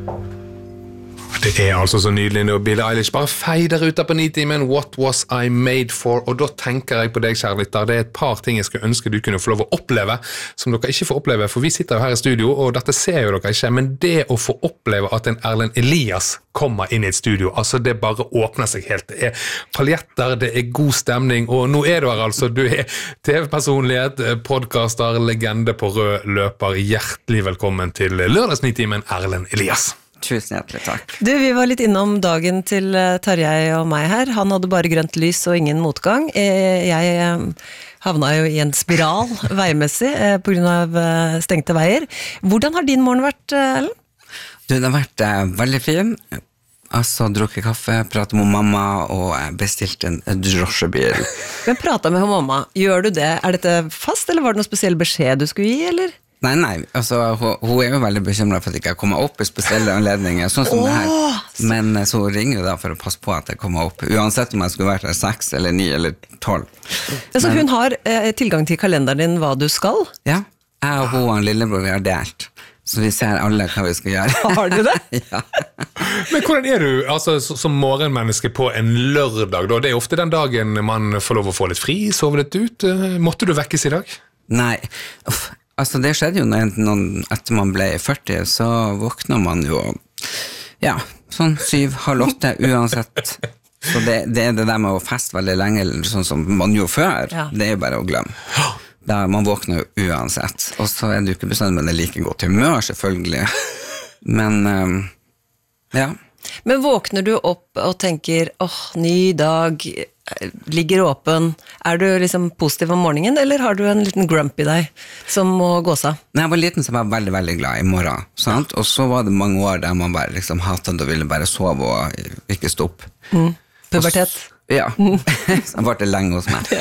Det altså så nydelig når Billie Eilish bare feider ut av på Nitimen What Was I Made For? Og da tenker jeg på deg, kjære lytter. Det et par ting jeg skulle ønske du kunne få lov å oppleve, som dere ikke får oppleve, for vi sitter jo her i studio, og dette ser jo dere ikke, men det å få oppleve at en Erlend Elias kommer inn i et studio, altså det bare åpner seg helt. Det paljetter, det god stemning, og nå du her altså. Du TV-personlighet, podcaster, legende på rød løper. Hjertelig velkommen til Lørdagsnitimen, Erlend Elias. Tusen hjertelig takk. Vi var litt innom dagen til Tarjei og meg her. Han hadde bare grønt lys og ingen motgang. Jeg havna jo i en spiral veimessig på grunn av stengte veier. Hvordan har din morgen vært, Ellen? Den har vært veldig fin. Altså, drukket kaffe, pratet med mamma og bestilt en drosjebil. Men pratet med mamma, gjør du det? Dette fast, eller var det noen spesiell beskjed du skulle gi, eller? Nei, altså, hun jo veldig bekymret for at jeg ikke kommer opp i spesielle anledninger, sånn som det her. Men så ringer hun da for å passe på at jeg kommer opp, uansett om jeg skulle vært der 6 eller 9 eller 12. Så hun har tilgang til kalenderen din hva du skal? Ja, jeg og hun og en lillebror vi har delt, så vi ser alle hva vi skal gjøre. Har du det? Ja. Men hvordan du altså, som morgenmenneske på en lørdag? Da? Det ofte den dagen man får lov å få litt fri, sove litt ut. Måtte du vekkes i dag? Nei, altså det skjedde jo etter man ble 40, så våkner man jo, ja, sånn 7-8 uansett. Så det det der med å feste veldig lenge, sånn som man gjorde før, ja. Det jo bare å glemme. Man våkner jo uansett, og så det jo ikke bestandig, men det like godt humør, selvfølgelig. Men, ja. Men våkner du opp og tenker, ny dag, ligger åpen, du liksom positiv om morgenen, eller har du en liten grump i deg som må gå seg? Når jeg var liten så var jeg veldig, veldig glad i morgen, sant? Og så var det mange år der man bare liksom hatet og ville bare sove og ikke stå opp. Pubertet? Ja, så var det lenge hos meg.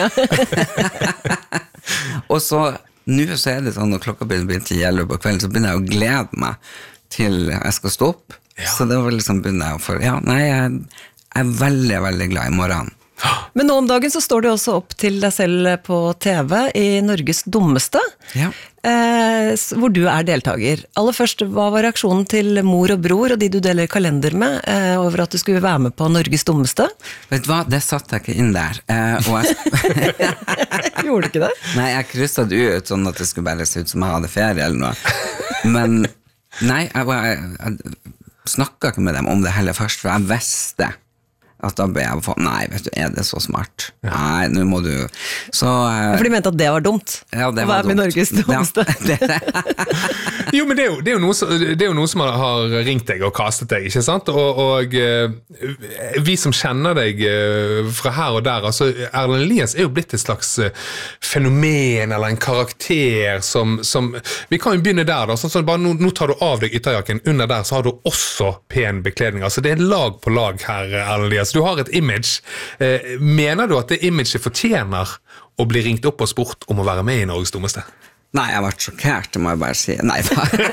Og så, nå så det sånn, når klokka begynner til 11 på kvelden, så begynner jeg å glede meg til jeg skal stå opp. Ja. Så det var liksom begynner jeg å få, jeg veldig, veldig glad i morgenen. Men nå om dagen så står du også opp til deg selv på TV i Norges dummeste, ja. Hvor du deltager. Aller først, hva var reaksjonen til mor og bror og de du deler kalender med, over at du skulle være med på Norges dummeste? Vet du hva, det satt jeg ikke inn der. Gjorde du ikke det? Nei, jeg krysset det ut sånn at det skulle bare se ut som jeg hadde ferie eller noe. Men nei, jeg snakket ikke med dem om det heller først, for jeg visste at da ble jeg på, nei, vet du, det så smart? Ja. Nei, nå må du... Så, for de mente at det var dumt? Ja, det var dumt. Med Norges dummeste? Ja, jo, men det jo noe som har ringt deg og kastet deg, ikke sant? Og vi som kjenner deg fra her og der, altså Erlend Elias jo blitt et slags fenomen eller en karakter som vi kan jo begynne der da, sånn bare nå tar du av deg ytterjakken, under der så har du også pen bekledning, altså det lag på lag her, Erlend Elias. Du har et image. Mener du at det imaget fortjener å bli ringt opp og spurt om å være med i Norges dummeste? Nei, jeg har vært sjokkert, det må jeg bare si. Nei,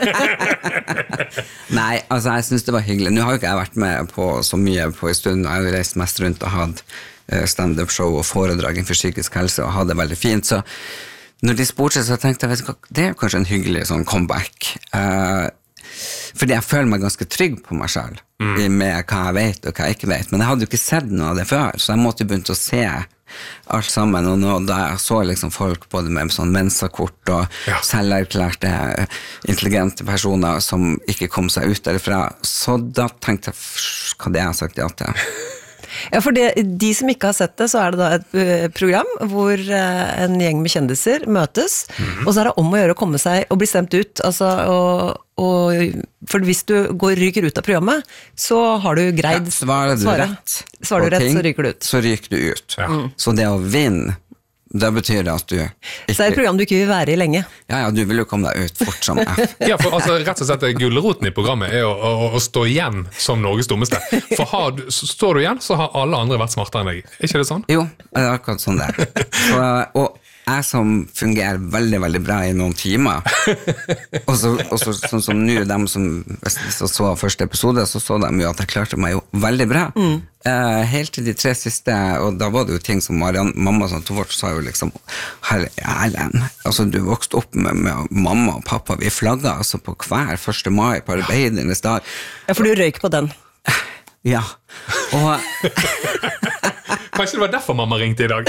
nei, altså jeg synes det var hyggelig. Nå har jo ikke jeg vært med på så mye på en stund. Jeg har jo reist mest rundt og hatt stand-up show og foredrag for psykisk helse og hadde det veldig fint. Så når de spurte så tenkte jeg, det kanskje en hyggelig sånn comeback. Fordi jeg føler meg ganske trygg på meg selv med hva jeg vet og hva jeg ikke vet, men jeg hadde jo ikke sett noe av det før, så jeg måtte jo begynne å se alt sammen, og da jeg så liksom folk både med sånn mensakort og selverklærte intelligente personer som ikke kom seg ut derifra, så da tenkte jeg hva det jeg har sagt ja til. Ja, for de som ikke har sett det, så det da et program hvor en gjeng med kjendiser møtes, og så det om å gjøre å komme seg og bli stemt ut, altså, for hvis du ryker ut av programmet, så har du greid svarer du rett, så ryker du ut. Så ryker du ut. Ja. Så det å vinne, det betyr at du ikke... Så det et program du ikke vil være i lenge. Ja, du vil jo komme deg ut fort som F. Ja, for altså, rett og slett gulroten i programmet å stå igjen som Norges dummeste. For står du igjen, så har alle andre vært smartere enn deg. Ikke det sånn? Jo, det akkurat sånn det. Og jeg som fungerer veldig, veldig bra i noen timer, og så sånn som nå, dem som så første episode, så de jo at jeg klarte meg jo veldig bra. Helt til de 3 siste, og da var det jo ting som mamma som tog vårt sa jo liksom, Erlend, altså du vokste opp med mamma og pappa, vi flagget altså på hver 1. mai på arbeidernes dag. Ja, for du røyk på den. Ja, og Kanskje det var derfor mamma ringte i dag.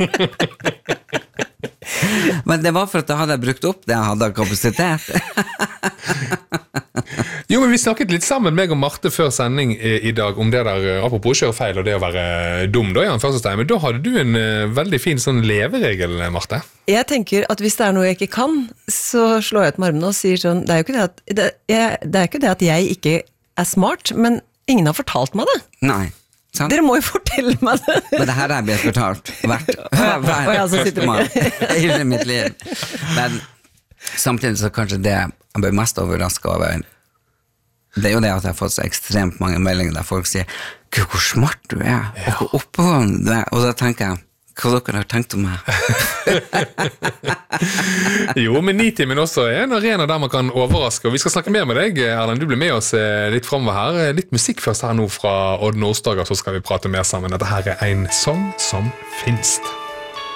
men det var for at da hadde jeg brukt opp det jeg hadde av kapasitet. Jo, men vi snakket litt sammen, meg og Marte, før sending i dag om det der, apropos kjøre feil og det å være dum, da, Jan Førstestein. Men da hadde du en veldig fin sånn leveregel, Marte. Jeg tenker at hvis det noe jeg ikke kan, så slår jeg ut med armene og sier sånn, det er jo ikke det at jeg ikke smart, men ingen har fortalt meg det. Nei. Sant? Dere må jo fortelle meg det. Men det her har jeg blitt fortalt hver 1. mai i hele mitt liv. Men samtidig så kanskje det jeg ble mest overrasket over, det jo det at jeg har fått så ekstremt mange meldinger der folk sier, Gud, hvor smart du og hvor oppegående du og da tenker jeg, hva dere har tenkt om meg? Jo, men Nitimen også en arena der man kan overraske, og vi skal snakke mer med deg, Erlend. Du blir med oss litt fremover her. Litt musikk først her nå fra Odd Nordstoga, så skal vi prate mer sammen. Dette her en sang som finst.